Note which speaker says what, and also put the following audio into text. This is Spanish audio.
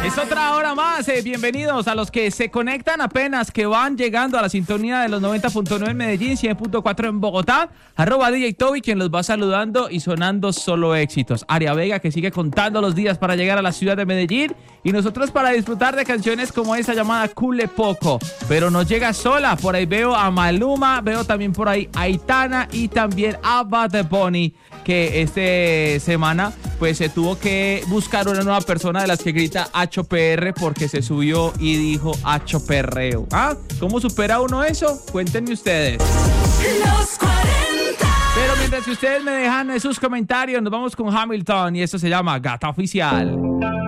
Speaker 1: Es otra hora más, bienvenidos a los que se conectan apenas, que van llegando a la sintonía de los 90.9 en Medellín, 100.4 en Bogotá, @DJ Toby, quien los va saludando y sonando solo éxitos. Aria Vega, que sigue contando los días para llegar a la ciudad de Medellín, y nosotros para disfrutar de canciones como esa llamada Cule Poco, pero no llega sola. Por ahí veo a Maluma, veo también por ahí a Aitana y también a Bad Bunny, que esta semana pues se tuvo que buscar una nueva persona de las que grita Acho PR porque se subió y dijo Acho Perreo. ¿Ah? ¿Cómo supera uno eso? Cuéntenme ustedes.
Speaker 2: Los 40.
Speaker 1: Pero mientras que ustedes me dejan sus comentarios, nos vamos con Hamilton y esto se llama Gata Oficial.